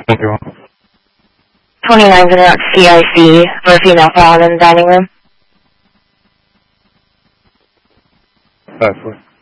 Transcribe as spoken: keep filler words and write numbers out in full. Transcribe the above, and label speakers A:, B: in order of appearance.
A: Thank you.
B: twenty-nine Internet C I C for a female found in the dining room.
A: Five four.